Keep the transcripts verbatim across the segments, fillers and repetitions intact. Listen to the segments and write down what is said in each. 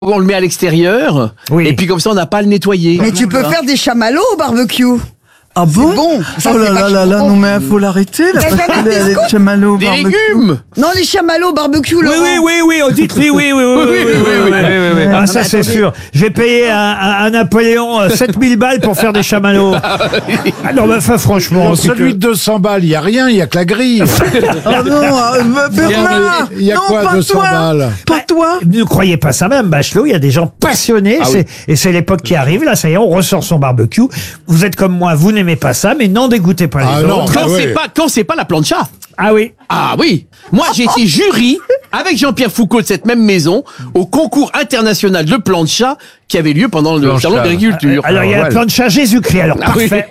on le met à l'extérieur, Oui. et puis comme ça on n'a pas à le nettoyer. Mais tu peux faire des chamallows au barbecue. Ah bon, bon. Ça, Oh là c'est là là là, vachement non mais faut l'arrêter là, Mais parce ça que les, les chamallows au Des barbecue. légumes. Non, les chamallows au barbecue, Oui, Laurent. oui, oui, oui, on dit que oui, oui, oui, oui, oui, oui, oui, oui, oui, oui. Ah, ça, mais c'est attendez. sûr. J'ai payé à, à, à Napoléon euh, sept mille balles pour faire des chamallows. Ah non, mais enfin, franchement. Pour c'est celui que- de deux cents balles, il n'y a rien, il n'y a que la grille. Oh non, euh, Bernard, Il y a non, quoi, pas deux cents toi, balles pas toi. Ne croyez pas ça même, Bachelot, il y a des gens passionnés, Ah c'est- oui. et c'est l'époque qui arrive, là, ça y est, on ressort son barbecue. Vous êtes comme moi, vous n'aimez pas ça, mais n'en dégoûtez pas les Ah autres. non. Quand Ah c'est ouais. pas quand c'est pas la plancha. Ah oui. Ah oui. Moi j'ai été jury avec Jean-Pierre Foucault de cette même maison au concours international de plancha qui avait lieu pendant le Plancha. salon d'agriculture. Alors, il y a la voilà. plancha Jésus-Christ, alors Ah oui. parfait.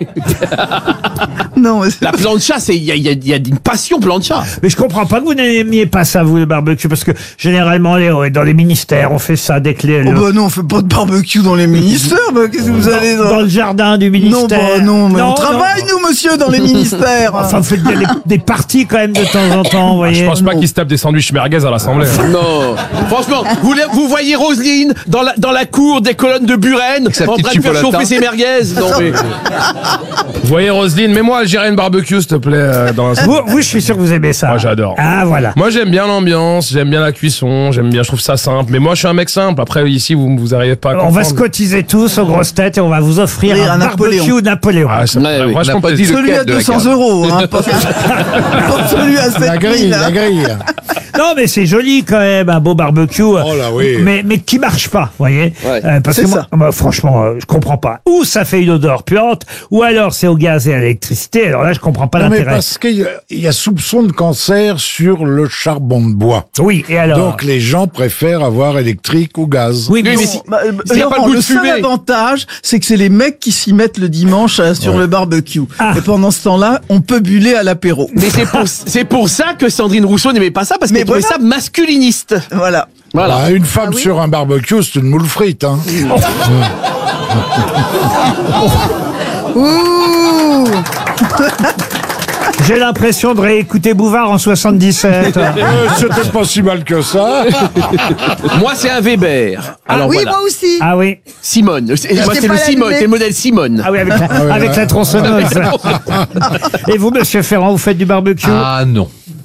Non, mais c'est- La plancha, c'est il y a, il y, a, il y a une passion plancha. Mais je comprends pas que vous n'aimiez pas ça, vous, le barbecue, parce que généralement, les- dans les ministères, on fait ça dès que les, oh le- bah non, on fait pas de barbecue dans les ministères. Bah, qu'est-ce que vous allez dans, dans le jardin du Non, ministère. bah non, mais on non. travaille nous, monsieur, dans les ministères. Enfin, vous faites des, des parties quand même de temps en temps, vous voyez. Je pense pas qu'ils se tapent des sandwichs merguez à l'Assemblée. Non. Franchement, vous, la- vous voyez Roselyne dans la, dans la cour des colonnes de Buren sa en petite train de faire chipolata. chauffer ses merguez. Non, mais... Vous voyez Roselyne, mets-moi Algérienne barbecue s'il te plaît. euh, dans la... Vous, vous, je suis sûr que vous aimez ça. Moi, j'adore. Ah, voilà. Moi j'aime bien l'ambiance, j'aime bien la cuisson, j'aime bien, je trouve ça simple. Mais moi je suis un mec simple. Après ici vous vous arrivez pas à On va comprendre. se cotiser tous aux grosses têtes et on va vous offrir Oui, un, un Napoléon. barbecue Napoléon. Ah, ça me Ouais, ferait oui. vachement On n'a pas dit plaisir. Celui à lequel de la deux cents euros, hein, pas, pas celui à La sept grille, mille. la hein. grille. Non, mais c'est joli quand même, un beau barbecue. Oh là oui. Mais, mais qui marche pas, vous voyez. Ouais. Euh, parce C'est que moi, ça. moi, franchement, euh, je comprends pas. Ou ça fait une odeur puante, ou alors c'est au gaz et à l'électricité. Alors là, je comprends pas Non, mais l'intérêt. parce qu'il y a- il y a soupçon de cancer sur le charbon de bois. Oui, et alors. Donc les gens préfèrent avoir électrique ou gaz. oui, mais Oui, mais si- si- Bah, euh, S'il y a pas Laurent, le goût le de seul fumée. avantage, c'est que c'est les mecs qui s'y mettent le dimanche euh, sur le barbecue. Ah. Et pendant ce temps-là, on peut buller à l'apéro. Mais c'est pour, c'est pour ça que Sandrine Rousseau n'aimait pas ça, parce Mais qu'elle trouvait voilà. ça masculiniste. Voilà. Voilà. Bah, une femme sur un barbecue, c'est une moule frite. Hein. Ouh. j'ai l'impression de réécouter Bouvard en soixante-dix-sept. Euh, C'était pas si mal que ça. Moi, c'est un Weber. Alors oui, voilà. moi aussi. Ah oui. Simone. C'est- Moi, c'est pas le la Simone, lunette. c'est le modèle Simone. Ah oui, avec la, avec la tronçonneuse. Et vous, monsieur Ferrand, vous faites du barbecue? Ah non.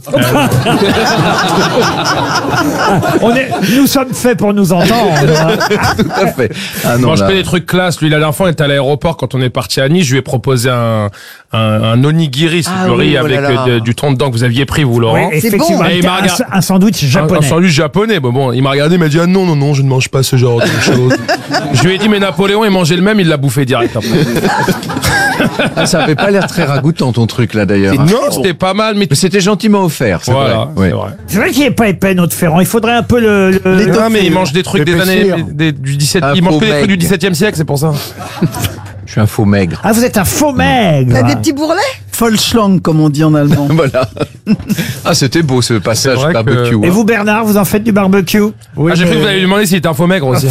On est, nous sommes faits pour nous entendre. Tout à fait. Ah non, Moi je là. fais des trucs classe. Lui la dernière fois on était à l'aéroport quand on est parti à Nice. Je lui ai proposé un un, un onigiri, c'est Ah le oui, riz oh avec là là. euh, de- du thon dedans que vous aviez pris vous Laurent. Oui, effectivement, bon. un- Et il m'a un, regardé- un sandwich Un, un japonais. sandwich japonais. Bon, bon, il m'a regardé, il m'a dit ah non non non, je ne mange pas ce genre de choses. Je lui ai dit mais Napoléon il mangeait le même, il l'a bouffé direct après. Ah, ça avait pas l'air très ragoûtant ton truc là d'ailleurs. C'est- hein. Non, c'était pas mal, mais Mais c'était gentiment offert, c'est voilà, vrai. Ouais. c'est vrai. C'est vrai qu'il n'est pas épais, notre Ferrand. Il faudrait un peu le... le- Les Non, mais il mange des trucs des L'épaissir. années des- du dix-sept. Un Il mange faux que des trucs mec. du dix-septième siècle, c'est pour ça. Je suis un faux maigre. Ah, vous êtes un faux maigre. T'as des petits bourrelets? Vollschlang, comme on dit en allemand. Voilà. Ah, c'était beau ce passage vrai que- barbecue. Et hein. vous, Bernard, vous en faites du barbecue? Ah, j'ai cru que vous alliez lui demander s'il était un faux maigre aussi.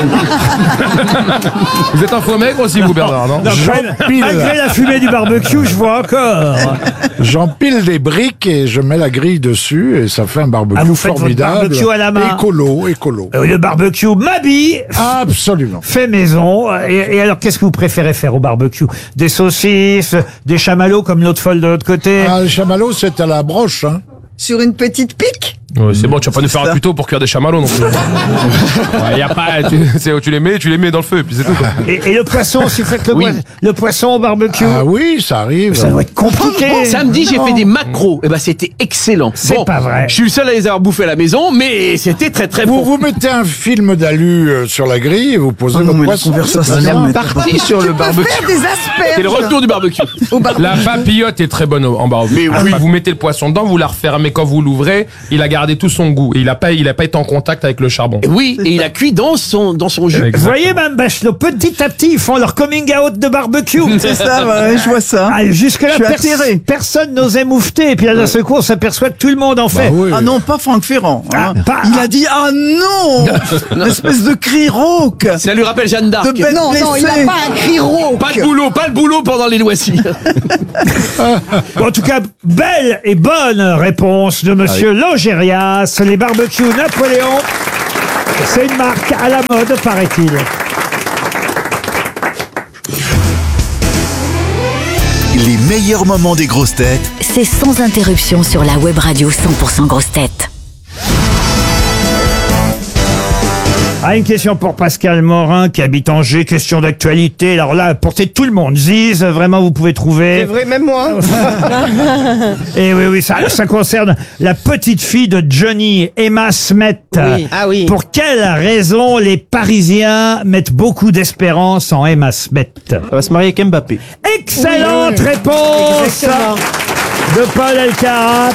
Vous êtes un faux maigre aussi, vous, Bernard, non? Non, quand même, pile. malgré la fumée du barbecue, je vois encore. J'empile des briques et je mets la grille dessus et ça fait un barbecue Ah, vous faites votre formidable. barbecue à la main. Écolo, écolo. Euh, Le barbecue Mabi Absolument. fait maison. Et, et alors, qu'est-ce que vous préférez faire au barbecue? Des saucisses, des chamallows comme l'autre folle de l'autre côté? Ah, le chamallow, c'est à la broche. Hein. Sur une petite pique? Ouais, c'est bon, tu vas pas nous faire ça. un tuto pour cuire des chamallows non plus. Ouais, y a pas, tu, c'est, tu les mets, tu les mets dans le feu, et puis c'est tout. Quoi. Et, et le poisson, si vous faites le, Oui. poi- le poisson au barbecue? Ah oui, ça arrive. Ça doit être compliqué. Samedi, j'ai fait des macros. Et ben, c'était excellent. C'est pas vrai. Je suis le seul à les avoir bouffés à la maison, mais c'était très très Vous, bon. vous mettez un film d'alu euh, sur la grille et vous posez Oh non, votre mais la poisson. conversation, C'est ça. mais- Parti sur le Tu peux barbecue. faire des asperges. C'est le retour du barbecue. Au barbecue. La papillote est très bonne au- en barbecue. Mais oui. Vous mettez le poisson dedans, vous la refermez quand vous l'ouvrez, il a gardé tout son goût. Et il a pas, il a pas été en contact avec le charbon. Oui, et il a cuit dans son, dans son jus. Vous voyez, Mme Bachelot, petit à petit, ils font leur coming out de barbecue. C'est ça, ouais, je vois ça. Ah, jusque-là, Je suis pers- atterré. personne n'osait moufter. Et puis là, d'un seul coup, on s'aperçoit que tout le monde en fait. Bah oui. Ah non, pas Franck Ferrand. hein. Ah, pas- Il a dit ah non, espèce de cri rauque. Ça lui rappelle Jeanne d'Arc. De bête Non, non, il blessée. n'a pas un cri rauque. Pas de boulot, pas le boulot pendant les loisirs. Bon, en tout cas, belle et bonne réponse de Monsieur Logérias, les barbecues Napoléon. C'est une marque à la mode, paraît-il. Les meilleurs moments des grosses têtes. C'est sans interruption sur la web radio cent pour cent grosses têtes. Ah, une question pour Pascal Morin qui habite Angers, question d'actualité. Alors là, portez tout le monde. Ziz, vraiment, vous pouvez trouver. C'est vrai, même moi. Et oui, oui, ça, ça concerne la petite fille de Johnny, Emma Smith. Oui. Ah oui. Pour quelle raison les Parisiens mettent beaucoup d'espérance en Emma Smith? Elle va se marier avec Mbappé. Excellente Oui, oui. réponse Exactement. de Paul Elkarat.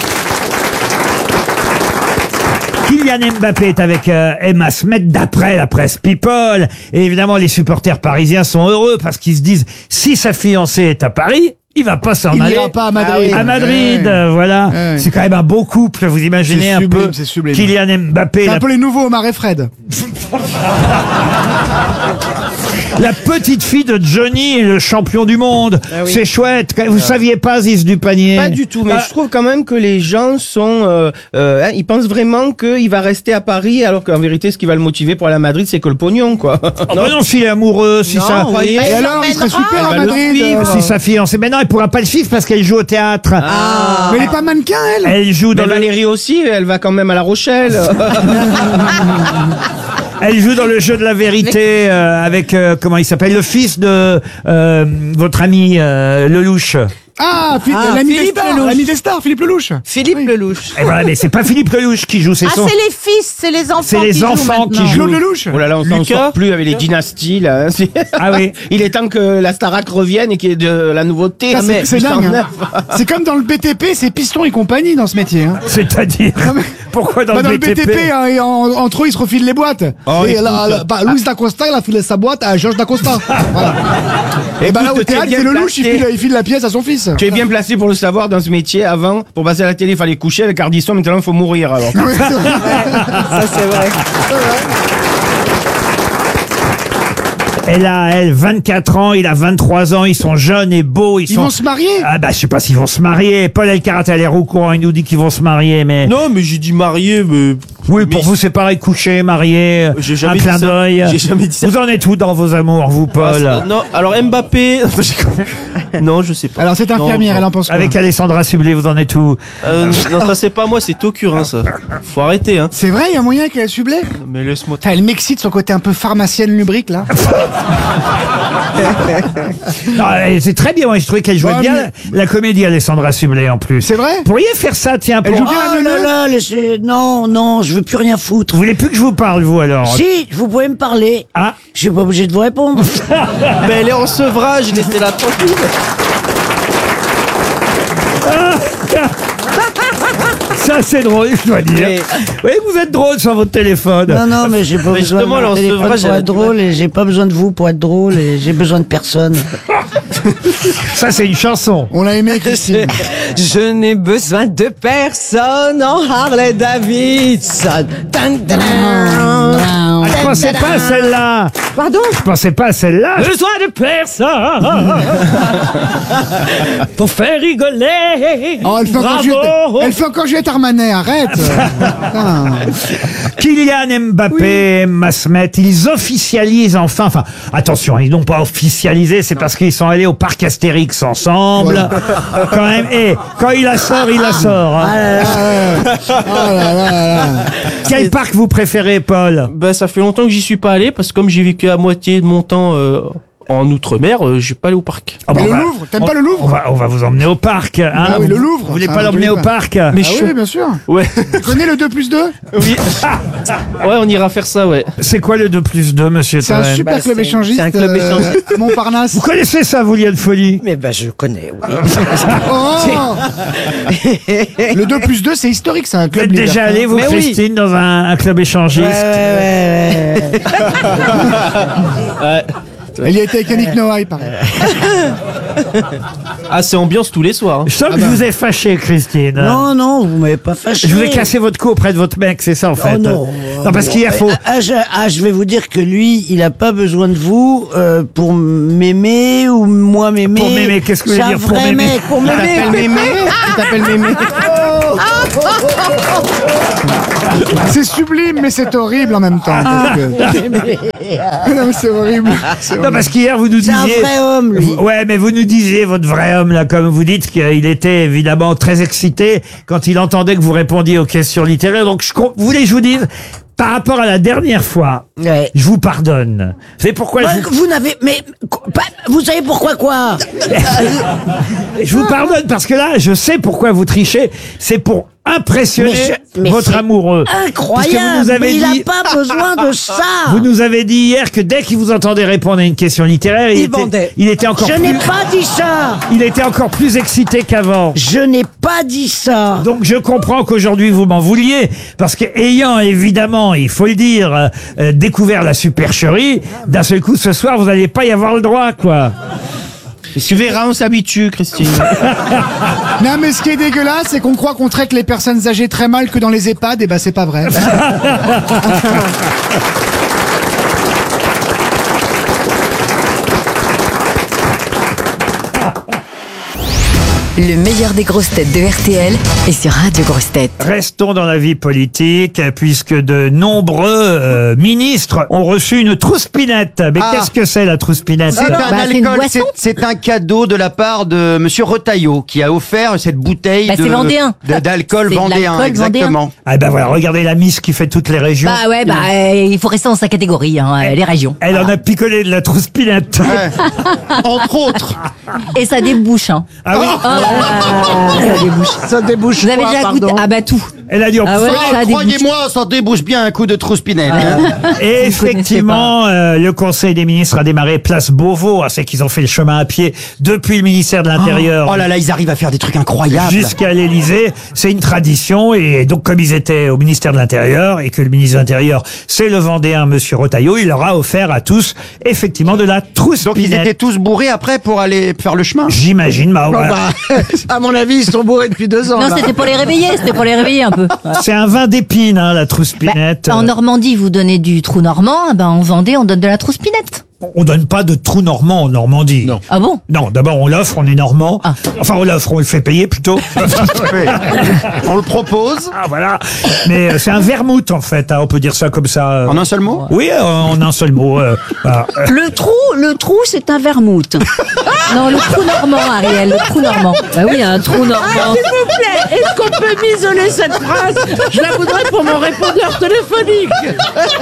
Kylian Mbappé est avec euh, Emma Smith d'après la presse People. Et évidemment, les supporters parisiens sont heureux parce qu'ils se disent, si sa fiancée est à Paris, il va pas s'en Il aller. n'ira pas à Madrid. Ah oui. À Madrid, Ouais. euh, voilà. Ouais. C'est quand même un beau couple, vous imaginez C'est un sublime, peu. c'est sublime. Kylian Mbappé, C'est la, un peu les nouveaux Omar et Fred. la petite fille de Johnny et le champion du monde. Ah oui. C'est chouette. Vous saviez pas, Ziz du panier? Pas du tout, mais Ah. je trouve quand même que les gens sont, euh, euh, hein, ils pensent vraiment qu'il va rester à Paris, alors qu'en vérité, ce qui va le motiver pour aller à Madrid, c'est que le pognon, quoi. Oh, bah non, s'il est amoureux, si Non, ça. oui. Et alors, il serait super à Elle va le Madrid. suivre. euh. Si sa fiancée. Mais non, elle pourra pas le suivre parce qu'elle joue au théâtre. Ah. Mais elle est pas mannequin, elle. Elle joue Mais dans le, Valérie aussi, elle va quand même à La Rochelle. elle joue dans le jeu de la vérité euh, avec euh, comment il s'appelle, le fils de euh, votre ami euh, Lelouch. Ah, Philippe, Ah, l'ami des Philippe stars, Lelouch. l'ami des stars, Philippe Lelouch. Philippe Lelouch. Et voilà, mais c'est pas Philippe Lelouch qui joue, c'est Ah, son. c'est les fils, c'est les enfants C'est les qui jouent enfants qui maintenant. jouent. Claude Lelouch. Oh là là, on s'en Lucas. sort plus avec les dynasties, là. C'est- Ah oui. Il est temps que la Starac revienne et qu'il y ait de la nouveauté. Ça, Ah, mais c'est c'est dingue. cent hein. neuf. C'est comme dans le B T P, c'est Piston et compagnie dans ce métier. Hein. C'est-à-dire. mais- Pourquoi dans Bah, dans le le B T P, hein, et en- entre eux, ils se refilent les boîtes. Oh, et écoute. là, là, bah, Louis Dacosta, il a filé sa boîte à Georges Dacosta. Voilà. Et bah là, au Écoute, t'es théâtre, bien c'est Lelouch, il placé. file, il file la pièce à son fils. Tu es bien placé pour le savoir dans ce métier. Avant, pour passer à la télé, il fallait coucher avec Ardisson. Maintenant, il faut mourir, alors. Ça, c'est vrai. Elle a, elle, vingt-quatre ans, il a vingt-trois ans, ils sont jeunes et beaux, ils, Ils sont... vont se marier. Ah bah je sais pas s'ils vont se marier. Paul Elkarat a l'air au courant, il nous dit qu'ils vont se marier, mais... Non, mais j'ai dit marié, mais. Oui, pour mais- vous c'est pareil, coucher, marier, J'ai un jamais dit clin ça. d'œil. J'ai jamais dit ça. Vous en êtes où dans vos amours, vous, Ah, Paul? c'est- non, alors Mbappé. non, je sais pas. Alors, cette Non, infirmière, non. elle en pense quoi? Avec Alessandra Sublet, vous en êtes où? Euh, non, ça c'est pas moi, c'est Tokurin, ça. Faut arrêter, hein. C'est vrai, il y a moyen qu'elle sublée. Mais laisse-moi. Elle m'excite son côté un peu pharmacienne lubrique, là. Non, elle- c'est très bien, moi je trouvais qu'elle jouait Ouais, bien mais- la, la comédie Alessandra Sublet en plus. C'est vrai? Vous pourriez faire ça, tiens, Elle pour... joue bien la Oh là neuneu. là, laissez... Non, non, je veux plus rien foutre. Vous voulez plus que je vous parle, vous, alors? Si, vous pouvez me parler. Ah. Je suis pas obligé de vous répondre. Mais elle est en sevrage, laissez la tranquille. Ça, c'est drôle, je dois dire. Mais- Oui, vous êtes drôle sur votre téléphone. Non, non, mais j'ai pas Mais besoin de justement, mon là, en téléphone sevrage, pour elle a être du drôle et j'ai pas besoin de vous pour être drôle et j'ai besoin de personne. Ça, c'est une chanson. On l'a aimé, Christine. Je n'ai besoin de personne en Harley Davidson. Dun, dun, dun. Ah, je pensais pas à celle-là. Pardon? Je pensais pas à celle-là. Besoin de personne pour faire rigoler. Oh, elle fait encore Bravo. Juliette, elle fait encore Juliette Armanet, arrête. Putain. Kylian Mbappé, Emma Smith, ils officialisent enfin, enfin, attention, ils n'ont pas officialisé, c'est parce qu'ils sont allés au parc Astérix ensemble. Quand même, et quand il la sort, il la sort. hein. Ah là là. Oh là là là là. Quel parc vous préférez, Paul? Ben, ça fait longtemps que j'y suis pas allé, parce que comme j'ai vécu à moitié de mon temps euh, en Outre-mer, euh, j'ai pas allé au parc. Ah, Mais bon, le on va- Louvre, t'aimes on- pas le Louvre? on va, on va vous emmener au parc. Hein. Ah oui, le Louvre. Vous voulez Ça pas va, l'emmener je au vais parc? Mais Ah je... oui, bien sûr. Ouais, Tu connais le deux plus deux? oui. Ouais, on ira faire ça, ouais. C'est quoi le deux plus deux, monsieur C'est un Toen? super Bah, club c'est- échangiste c'est un club euh, échangiste. à Montparnasse. Vous connaissez ça, vous, Liane Folie? Mais ben, je connais, oui. Oh Le deux plus deux, c'est historique, c'est un Vous club êtes déjà libertin. allé, vous, Mais oui. Christine, dans un, un club Ouais, échangiste? ouais, ouais, ouais. Elle y a été avec Yannick Noah, il paraît. Ah, c'est ambiance tous les soirs. hein. Je sens que Ah bah. je vous ai fâché, Christine. Non, non, vous m'avez pas fâché. Je vous ai cassé votre cou auprès de votre mec, c'est ça, en fait. Oh non. Non, parce qu'il y a faux. Ah, ah, je, ah, je vais vous dire que lui, il a pas besoin de vous euh, pour m'aimer ou moi m'aimer. Pour m'aimer, qu'est-ce que vous C'est voulez un dire pour vrai m'aimer mec, pour Il t'appelle m'aimer. Mémé. Il t'appelle Mémé. Ah, C'est sublime, mais c'est horrible en même temps. Parce que... non, mais c'est horrible. C'est Non, horrible. parce qu'hier, vous nous C'est disiez... un vrai homme, lui. Ouais, mais vous nous disiez, votre vrai homme, là, comme vous dites, qu'il était évidemment très excité quand il entendait que vous répondiez aux questions littéraires. Donc, je, com- vous voulez que je vous dise, par rapport à la dernière fois, Ouais. je vous pardonne. Vous savez pourquoi Ouais, je vous... vous n'avez... Mais... pas- Vous savez pourquoi quoi? Je vous pardonne parce que là, je sais pourquoi vous trichez. C'est pour impressionner Mais je- mais votre c'est amoureux. Parce que vous Incroyable, nous avez mais il dit- n'a pas besoin de ça. Vous nous avez dit hier que dès qu'il vous entendait répondre à une question littéraire, il, Il était, bandait. il était encore Je plus, n'ai pas dit ça. il était encore plus excité qu'avant. Je n'ai pas dit ça. Donc je comprends qu'aujourd'hui vous m'en vouliez, parce que ayant évidemment, il faut le dire, euh, euh, découvert la supercherie, d'un seul coup ce soir vous n'allez pas y avoir le droit, quoi. Tu verras, on s'habitue, Christine. Non, mais ce qui est dégueulasse, c'est qu'on croit qu'on traite les personnes âgées très mal que dans les EHPAD, et ben c'est pas vrai. Le meilleur des grosses têtes de R T L est sur Radio Grosses Têtes. Restons dans la vie politique, puisque de nombreux euh, ministres ont reçu une trouspinette. Mais Ah. qu'est-ce que c'est la trouspinette? C'est un Bah, c'est une alcool, boisson. c'est- c'est un cadeau de la part de Monsieur Retailleau qui a offert cette bouteille Bah, de- c'est vendéen. de- d'alcool C'est de vendéen, l'alcool exactement. Ah ben voilà, regardez la Miss qui fait toutes les régions. Bah ouais, bah euh, il faut rester dans sa catégorie, hein, euh, les régions. Elle en a picolé de la trouspinette. Ouais. Entre autres. Et ça débouche, hein. Ah oui. Oh là là, ça débouche. Ça débouche Vous avez quoi, déjà pardon goûté? Ah bah tout. Elle a dit en Ah ouais, Ah, ça débouche. Croyez-moi, ça débouche bien un coup de trouspinette. hein. Et effectivement, euh, le Conseil des ministres a démarré place Beauvau. Ah, c'est qu'ils ont fait le chemin à pied depuis le ministère de l'Intérieur. Oh là là, ils arrivent à faire des trucs incroyables. Jusqu'à l'Élysée, c'est une tradition, et donc comme ils étaient au ministère de l'Intérieur et que le ministre de l'Intérieur c'est le Vendéen Monsieur Retailleau, il leur a offert à tous effectivement de la Donc ils trouspinette. étaient tous bourrés après pour aller faire le chemin. J'imagine, bah, Bon, voilà. bah, à mon avis, ils sont bourrés depuis deux ans. Non, là. c'était pour les réveiller, c'était pour les réveiller un peu. C'est un vin d'épine, hein, la trouspinette. Bah, en Normandie, vous donnez du trou normand, ben en Vendée, on donne de la trouspinette. On donne pas de trou normand en Normandie. Non. Ah bon? Non, d'abord on l'offre, on est normand. Ah. Enfin, on l'offre, on le fait payer plutôt. Oui. On le propose. Ah voilà. Mais euh, c'est un vermouth en fait, hein, on peut dire ça comme ça. euh. En un seul mot. Oui, euh, en un seul mot. euh, voilà. Euh, Le trou, le trou, c'est un vermouth. Non, le trou normand, Ariel, le trou normand. Bah oui, un trou normand. Ah, s'il vous plaît, est-ce qu'on peut m'isoler cette phrase? Je la voudrais pour mon répondeur téléphonique.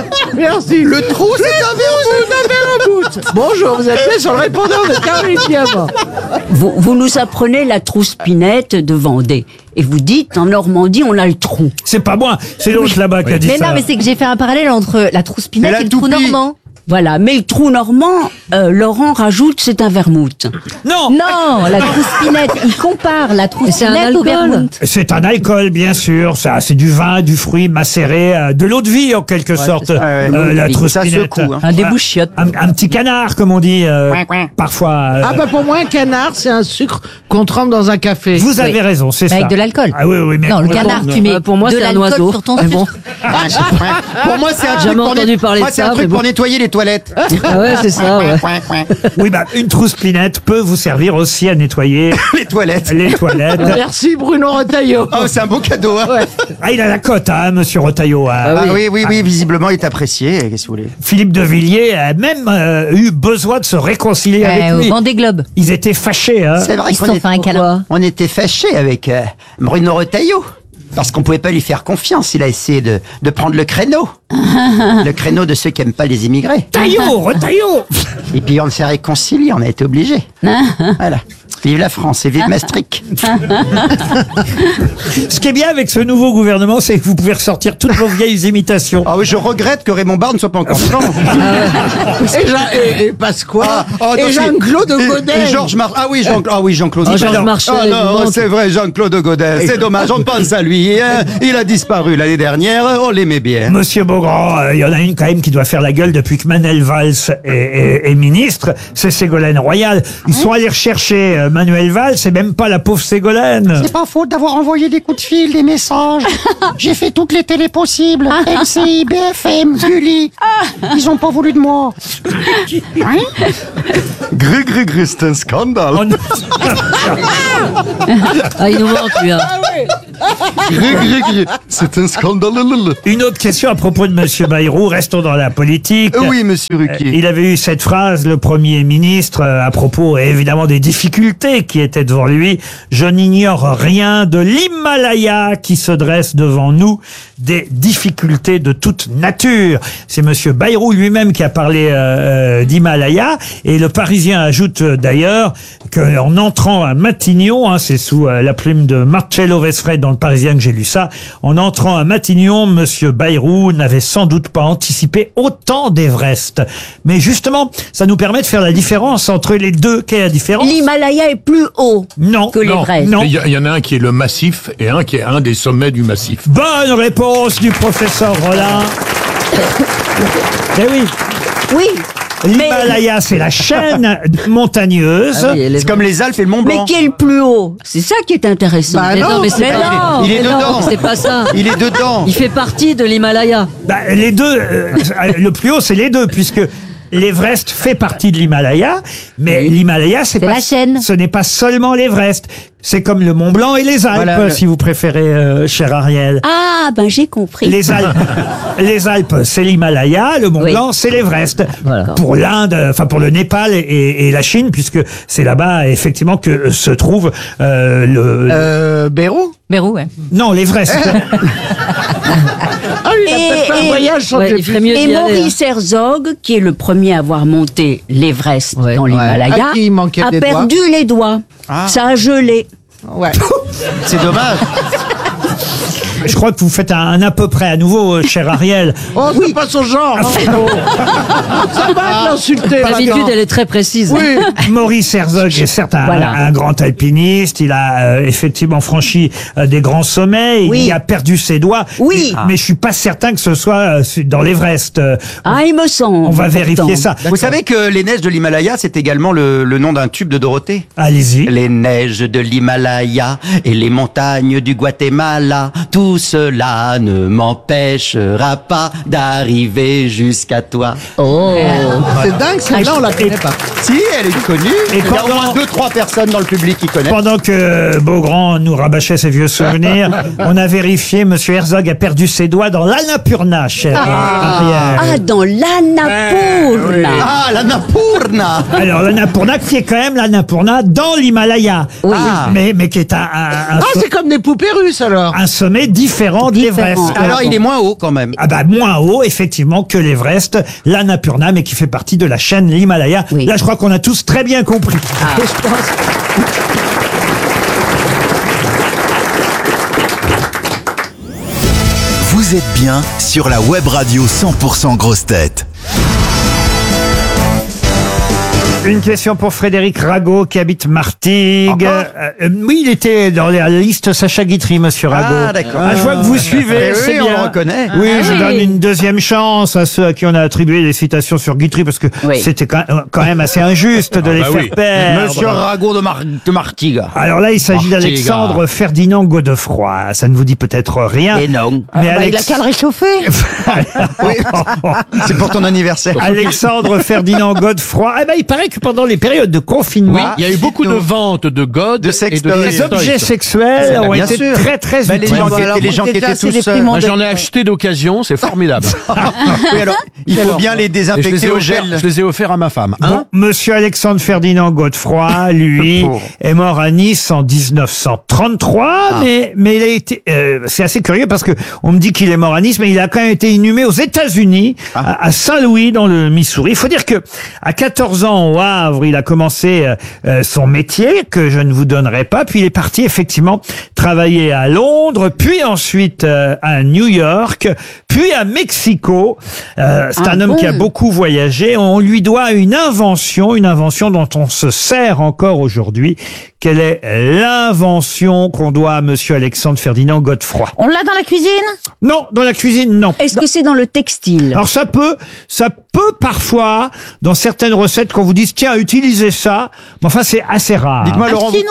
Merci. Le trou, c'est un vermouth. Bonjour, vous êtes sur le répondeur de Caroline Diamant. Vous, vous nous apprenez la trouspinette de Vendée. Et vous dites, en Normandie, on a le trou. C'est pas moi, c'est l'autre là-bas qui a dit Mais ça. non, mais c'est que j'ai fait un parallèle entre la trouspinette Et la et, le trou toupie. normand. Voilà, mais le trou normand, euh, Laurent rajoute, c'est un vermouth. Non, Non, la trouspinette, il compare la trouspinette au vermouth. c'est un alcool, bien sûr. Ça, c'est du vin, du fruit macéré, euh, de l'eau de vie en quelque sorte. ça. Ouais, ouais. euh, la Ça trouspinette. secoue, hein. Un débouchiote. Un, un petit canard, comme on dit euh, parfois. euh, Ah bah pour moi, un canard, c'est un sucre qu'on trempe dans un café. vous avez raison, c'est ça. Avec de l'alcool. Ah oui, oui, mais Non, le canard, tu mets Euh, pour moi, de c'est un l'alcool oiseau. sur ton Mais bon. sucre. Pour moi, c'est un truc, Jamais pour, entendu net- parler moi, de c'est un ça, truc mais pour bon. nettoyer les toilettes. Ah ouais, c'est ça, ouais. oui, bah, une trouspinette peut vous servir aussi à nettoyer Les toilettes. les toilettes. Merci Bruno Retailleau. Oh, c'est un beau cadeau. Hein. Ah, il a la cote, hein, Monsieur Retailleau. hein. Ah oui, oui, oui, visiblement, il est apprécié. Qu'est-ce que vous voulez? Philippe de Villiers a même euh, eu besoin de se réconcilier avec Euh, au lui. Vendée Globe. Ils étaient fâchés, hein. C'est vrai Ils se qu'on sont est- fait un câlin. on était fâchés avec euh, Bruno Retailleau. Parce qu'on pouvait pas lui faire confiance. Il a essayé de, de prendre le créneau. Le créneau de ceux qui aiment pas les immigrés. Taillot, Retailleau. Et puis on s'est réconcilié, on a été obligés. Voilà. Vive la France et vive Maastricht. Ce qui est bien avec ce nouveau gouvernement, c'est que vous pouvez ressortir toutes vos vieilles imitations. Ah oui, je regrette que Raymond Barre ne soit pas encore vivant. Et, Jean, et, et Pasqua. Oh, et non, Jean-Claude et- Godin. Et Georges Mar... Ah oui, Jean... ah oui, Jean-Claude. Ah, Godin. Georges Marchais, Ah non, évidemment. c'est vrai, Jean-Claude Godin. C'est dommage, on pense à lui. Hein. Il a disparu l'année dernière, on l'aimait bien. Monsieur Beaugrand, euh, il y en a une quand même qui doit faire la gueule depuis que Manuel Valls est, est- est ministre, c'est Ségolène Royal. Ils sont allés rechercher euh, Manuel Valls, c'est même pas la pauvre Ségolène. C'est pas faute d'avoir envoyé des coups de fil, des messages. J'ai fait toutes les télés possibles. M C I, B F M, Gulli. Ils ont pas voulu de moi. Gris, gris, gris, c'est un scandale. On- Ah, il nous manque, lui. Hein. C'est un scandale. Une autre question à propos de Monsieur Bayrou. Restons dans la politique. Oui, Monsieur Ruquier. Euh, Il avait eu cette phrase, le Premier ministre, euh, à propos évidemment des difficultés qui étaient devant lui. Je n'ignore rien de l'Himalaya qui se dresse devant nous, des difficultés de toute nature. C'est Monsieur Bayrou lui-même qui a parlé euh, d'Himalaya. Et le Parisien ajoute euh, d'ailleurs qu'en entrant à Matignon, hein, c'est sous euh, la plume de Marcello Vesfred dans le Parisien que j'ai lu ça, en entrant à Matignon, Monsieur Bayrou n'avait sans doute pas anticipé autant d'Everest. Mais justement, ça nous permet de faire la différence entre les deux. Quelle est la différence? L'Himalaya est plus haut Non. que l'Everest. Non. Il y, y en a un qui est le massif et un qui est un des sommets du massif. Bonne réponse du professeur Rollin. Eh oui. Oui. L'Himalaya, c'est la chaîne montagneuse. Ah oui, c'est comme les Alpes et le Mont Blanc. Mais qui est le plus haut? C'est ça qui est intéressant. Bah mais non, mais c'est mais pas... non, il est mais non, dedans. c'est pas ça. Il est dedans. Il fait partie de l'Himalaya. Bah, les deux, euh, le plus haut, c'est les deux, puisque l'Everest fait partie de l'Himalaya, mais l'Himalaya, c'est C'est pas, la chaîne. ce n'est pas seulement l'Everest. C'est comme le Mont Blanc et les Alpes, Voilà, le- si vous préférez, euh, cher Ariel. Ah, ben j'ai compris. Les Alpes, les Alpes, c'est l'Himalaya, le Mont Oui. Blanc, c'est l'Everest. Voilà. Pour l'Inde, enfin pour le Népal et, et la Chine, puisque c'est là-bas effectivement que se trouve euh, le. Euh, Bérou Mérou, ouais. Non, l'Everest. Ah oui, il a Et- peut-être fait un et- voyage sans ouais, que- il ferait mieux hein. Et d'y aller, Maurice Herzog, qui est le premier à avoir monté l'Everest Ouais. dans l'Himalaya, À qui il manquait a des perdu les doigts. Ah. Ça a gelé. Ouais. C'est dommage. Je crois que vous faites un, un à peu près à nouveau, euh, cher Ariel. Oh, c'est pas son genre. hein, Bruno. Ça va l'insulter. D'habitude, maintenant. elle est très précise. Oui. Maurice Herzog est certes un, Voilà. un grand alpiniste. Il a euh, effectivement franchi euh, des grands sommets. Oui. Il a perdu ses doigts. Oui. Mais, mais je suis pas certain que ce soit euh, dans l'Everest. Euh, Ah, il me semble. on va pourtant. vérifier ça. Vous savez que les neiges de l'Himalaya, c'est également le, le nom d'un tube de Dorothée. Allez-y. Les neiges de l'Himalaya et les montagnes du Guatemala, tout cela ne m'empêchera pas d'arriver jusqu'à toi. Oh. C'est dingue, celle-là, on la connaît pas. Si, elle est connue. Et Il y a pendant- au moins deux, trois personnes dans le public qui connaissent. Pendant que Beaugrand nous rabâchait ses vieux souvenirs, on a vérifié, Monsieur Herzog a perdu ses doigts dans l'Annapurna, cher Ariel. Ah, dans l'Annapurna. Ah, la Napurna. Alors, l'Annapurna, qui est quand même l'Annapurna dans l'Himalaya. Oui. Ah. Mais, mais qui est un, un, un, Ah, so- c'est comme des poupées russes, alors. un sommet différent de l'Everest. Différent. Alors, il est moins haut quand même. Ah bah moins haut, effectivement, que l'Everest, l'Annapurna, mais qui fait partie de la chaîne l'Himalaya. Oui. Là, je crois qu'on a tous très bien compris. Je pense. Vous êtes bien sur la web radio cent pour cent Grosses Têtes. Une question pour Frédéric Rago qui habite Martigues. Euh, euh, oui, il était dans la liste Sacha Guitry, Monsieur Rago. Ah, d'accord. Ah, je vois que vous suivez, Eh c'est oui, on bien. le reconnaît. Oui, Ah, je oui. donne une deuxième chance à ceux à qui on a attribué les citations sur Guitry parce que Oui. c'était quand quand même assez injuste de les bah faire oui. perdre. Monsieur Rago de, Mar de Martigues. Alors là, il s'agit Martigues. d'Alexandre Ferdinand Godefroy. Ça ne vous dit peut-être rien. Et non. Mais Bah, il a Alex- qu'à le réchauffer. C'est pour ton anniversaire. Alexandre Ferdinand Godefroy. Eh ben, il paraît que pendant les périodes de confinement, Oui, il y a eu beaucoup de ventes de God De et de sextoys. les objets sexuels ont Bien été sûr. très très Bah, les utiles. gens qui alors, étaient, les gens qui déjà, étaient c'est tous... déprimant. Moi, de- j'en ai acheté d'occasion, c'est formidable. Oui, alors, il faut bien les Et je les désinfecter ai au offerts, gel. je les ai offerts à ma femme. Bon, Hein Monsieur Alexandre Ferdinand Godefroy, lui, est mort à Nice en dix-neuf cent trente-trois, mais mais il a été, euh, c'est assez curieux parce que on me dit qu'il est mort à Nice, mais il a quand même été inhumé aux États-Unis, à, à Saint-Louis dans le Missouri. Il faut dire que à quatorze ans au Havre, il a commencé euh, euh, son métier que je ne vous donnerai pas, puis il est parti effectivement travailler à Londres, puis ensuite euh, à New York, puis à Mexico. Euh, c'est Ah un homme qui a bon beaucoup voyagé. On lui doit une invention, une invention dont on se sert encore aujourd'hui. Quelle est l'invention qu'on doit à Monsieur Alexandre Ferdinand Godefroy? On l'a dans la cuisine? Non, dans la cuisine, non. Est-ce que c'est dans le textile? Alors ça peut, ça peut parfois, dans certaines recettes, qu'on vous dise tiens, utilisez ça. Mais enfin, c'est assez rare. Dites-moi, Laurent, vous- Chinois?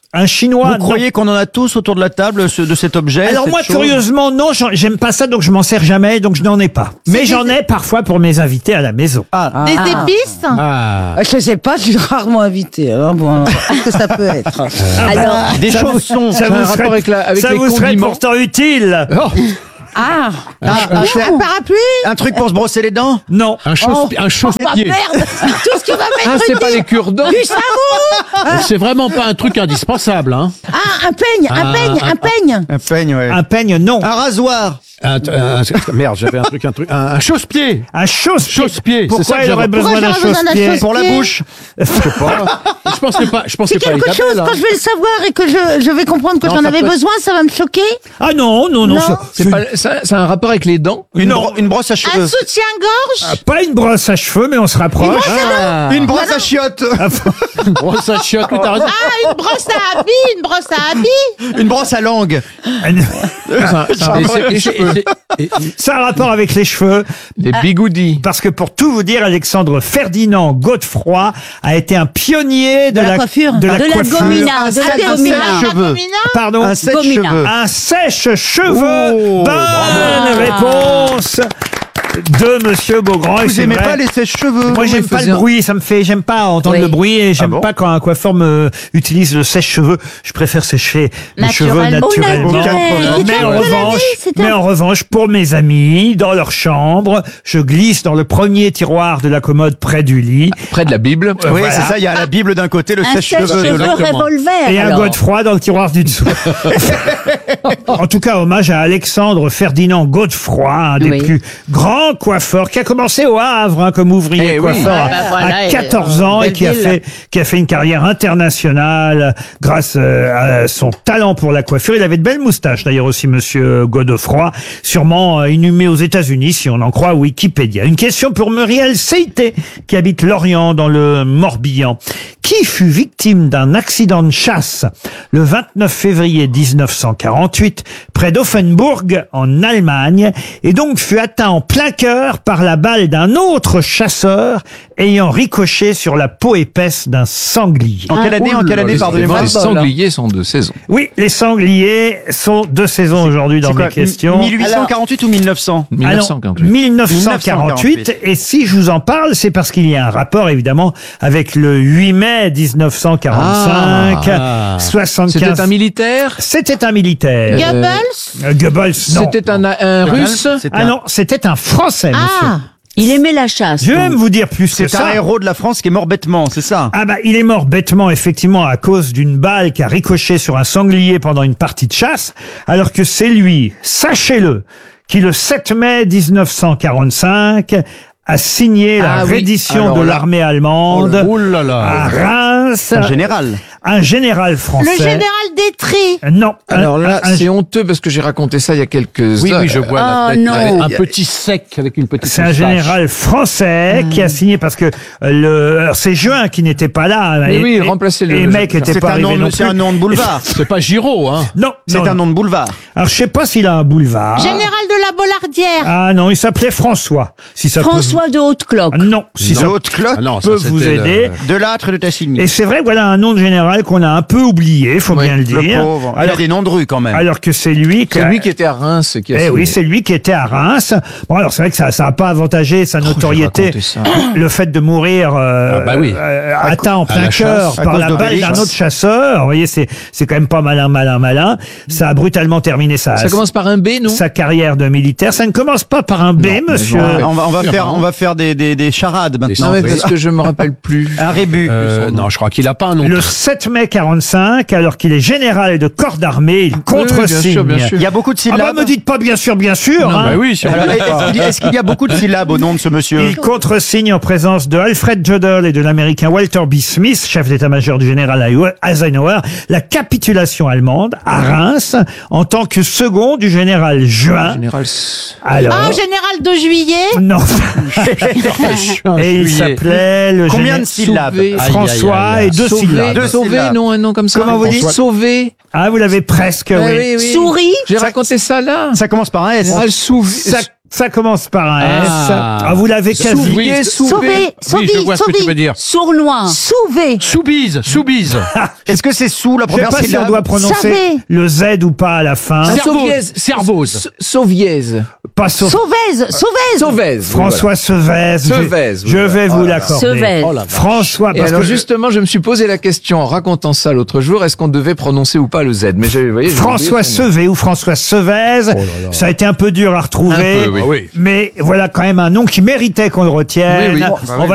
Un chinois. Vous non. croyez qu'on en a tous autour de la table ce- de cet objet Alors cette moi, chose curieusement, non, j'en- j'aime pas ça, donc je m'en sers jamais, donc je n'en ai pas. Mais j'en ai parfois pour mes invités à la maison. Ah. Des épices Ah. Je sais pas, je suis rarement invité. Alors bon, qu'est-ce que ça peut être Alors, Des ça vous- chaussons. ça Ça a un vous rapport serait, avec la- avec ça les vous serait condiments. pourtant utile. Oh, Ah, Ah, un, un parapluie. un truc pour se brosser les dents. Non. un chausse, Oh, un oh, chausse-pied. merde. Tout ce qui va Ah, mettre c'est une pas les cure-dents. du savon. C'est vraiment pas un truc indispensable, hein. Ah, un peigne, un Ah, peigne, ah, un peigne. Un peigne, ouais. Un peigne, non. Un rasoir. Un, un- un- merde, j'avais un truc, un truc, un, un chausse-pied. Un chausse-pied. Chausse-pied. c'est Pourquoi ça que il aurait j'avais- besoin Pourquoi d'un j'aurais besoin d'un chausse-pied Pour la Chausse-pied. bouche. Je sais pas. Je pense que pas. Je pense C'est que pas quelque chose, Isabelle, hein. quand je vais le savoir et que je, je vais comprendre que Non, j'en ça avais peut- besoin, ça va me choquer. Ah non, non, non. Non. ça- C'est pas, ça, ça a un rapport avec les dents? Une, Non. bro- une brosse à Un cheveux. soutien-gorge. Ah, pas une brosse à cheveux, mais on se rapproche. Ah. Une brosse à chiottes. Oh, ça chiotte, mais t'as raison. Ah, une brosse à habits, une brosse à habits. Une brosse à langue. Ça, ça a un rapport avec les cheveux. Ça a un rapport avec les cheveux. Les bigoudis. Parce que pour tout vous dire, Alexandre Ferdinand Godefroy a été un pionnier de, De la coiffure. de la De la coiffure. gomina, de Ah, la des gomina. cheveux. Pardon. Un sèche-cheveux. Gomina. Un sèche-cheveux. Oh, Bonne réponse de Monsieur Beaugrand. Et Vous c'est aimez vrai. pas les sèche-cheveux? Moi, j'aime il pas faisait le un- bruit, ça me fait, j'aime pas entendre Oui. le bruit et j'aime Ah bon pas quand un coiffeur me utilise le sèche-cheveux. Je préfère sécher mes cheveux Naturellement. naturellement. Au naturel. Mais en Quelle revanche, année, c'était mais en revanche, pour mes amis, dans leur chambre, je glisse dans le premier tiroir de la commode près du lit. Près de la Bible. Euh, Oui, voilà. c'est ça, il y a la Bible d'un côté, le Un sèche-cheveux de sèche-cheveux l'autre. revolver. Et un alors. Godefroy dans le tiroir du dessous. En tout cas, hommage à Alexandre Ferdinand Godefroy, un des Oui. plus grands coiffeurs, qui a commencé au Havre hein, comme ouvrier Eh oui. coiffeur Ah, à- bah voilà, à et, quatorze ans et belle qui a ville. fait qui a fait une carrière internationale grâce euh, à son talent pour la coiffure. Il avait de belles moustaches d'ailleurs aussi, Monsieur Godefroy, sûrement euh, inhumé aux États-Unis si on en croit Wikipédia. Une question pour Muriel Seité qui habite Lorient dans le Morbihan. Qui fut victime d'un accident de chasse le vingt-neuf février mille neuf cent quarante-huit près d'Offenburg en Allemagne et donc fut atteint en plein cœur par la balle d'un autre chasseur ayant ricoché sur la peau épaisse d'un sanglier. En quelle année, en quelle année, pardonnez-moi? Les sangliers sont de saison. Oui, les sangliers sont de saison aujourd'hui dans C'est quoi, mes questions. mille huit cent quarante-huit ou mille neuf cents? Ah non, mille neuf cent quarante-huit. Et si je vous en parle, c'est parce qu'il y a un rapport, évidemment, avec le huit mai mille neuf cent quarante-cinq. Ah. soixante-quinze. C'était un militaire? C'était un militaire. Goebbels. Euh, Goebbels, non. C'était un, un russe? Ah non, c'était un Français, monsieur. Ah. Il aimait la chasse. Je vais même vous dire plus que C'est ça. un héros de la France qui est mort bêtement, c'est ça? Ah bah, il est mort bêtement, effectivement, à cause d'une balle qui a ricoché sur un sanglier pendant une partie de chasse, alors que c'est lui, sachez-le, qui le sept mai mille neuf cent quarante-cinq a signé la Ah oui. reddition Alors de là- l'armée allemande Oh là là. à Reims. Un général. Un général français. Le général Détry. Non. Alors un- là, un- c'est honteux parce que j'ai raconté ça il y a quelques Oui, heures. oui, je vois la Oh tête. non. Un petit sec avec une petite C'est un moustache. général français qui a signé parce que euh, le alors, c'est Juin qui n'était pas là. Oui, et, oui, et- remplacez-le. Et mec était C'est pas un arrivé nom, non c'est plus. un nom de boulevard. C'est pas Giraud, hein. Non, C'est non, un nom de boulevard. Alors je sais pas s'il a un boulevard. Général de la Bollardière. Ah non, il s'appelait François. Si ça peut François de Haute-Cloque. vous- Non, si ça Haute cloque. Ah non, ça, peut vous c'était le- aider. De Lattre et de Tassigny. Et c'est vrai, voilà un nom de général qu'on a un peu oublié, faut Oui, bien le Le dire. pauvre. Il a Alors, des noms de rue quand même. alors que c'est lui qui C'est a- lui qui était à Reims et qui a Eh signé. oui, c'est lui qui était à Reims. Bon, alors c'est vrai que ça, ça a pas avantagé sa notoriété, raconté ça. le fait de mourir euh, Ah bah oui. euh, atteint en plein la cœur chasse, à par cause la balle d'Obélix. d'un autre chasseur. Vous voyez, c'est c'est quand même pas malin, malin, malin. Ça a brutalement terminé sa Ça commence par un B, non? sa carrière de militaire. Ça ne commence pas par un B, monsieur. Euh, on va, on va faire, on va faire des, des, des charades maintenant. Non, mais parce que je me rappelle plus. Un rébut. Euh, non, je crois qu'il a pas un nom. Le sept mai quarante-cinq, alors qu'il est général de corps d'armée, il contresigne. bien sûr, bien sûr. Il y a beaucoup de Ah bah syllabes. me dites pas bien sûr, bien sûr. hein. Bah oui, si on Alors, veut est-ce pas. qu'il y a- est-ce qu'il y a beaucoup de syllabes au nom de ce monsieur? Il contresigne en présence de Alfred Jodl et de l'américain Walter B. Smith, chef d'état-major du général Eisenhower, la capitulation allemande à Reims en tant que second du général Juin. Général. Alors, Ah, général de juillet. non. Et il juillet. s'appelait le Combien géné- de syllabes? Sauvé. François Aïe, aïe, aïe. et deux Sauvé, syllabes. Deux Sauvé, syllabes. non, un nom comme ça. Comment vous dites? Sauvé. Ah, vous l'avez presque, oui. oui, oui. Souris. J'ai raconté ça là. Ça commence par un S. Général Sauvé. Ça Ça commence par un S. Ah. Ah, vous l'avez quasi. Souviez, Sauvé, sauvé, Oui, je vois ce que tu veux dire. Sournois. Sauvé. Soubise, soubise. Est-ce que c'est sous la Je sais première pas si on syllabe doit prononcer Savez. le Z ou pas à la fin. Cervoise. Cervoise. Sauviez. Pas sauf. Sauvaise, sauvaise. Sauvaise. François Sevez. Je- Sevez, oui, Je vais voilà. vous Oh là là. l'accorder. Sevez. Oh la vache. François, Et parce alors que justement, je me suis posé la question en racontant ça l'autre jour, est-ce qu'on devait prononcer ou pas le Z? Mais j'ai, vous voyez, j'ai François oublié son nom. Sevez ou François Sevez, ça a été un peu dur à retrouver, Un peu, oui. mais voilà quand même un nom qui méritait qu'on le retienne. Oui, oui. On va